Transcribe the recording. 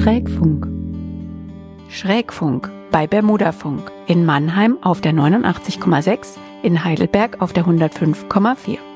Schrägfunk. Schrägfunk bei Bermudafunk in Mannheim auf der 89,6, in Heidelberg auf der 105,4.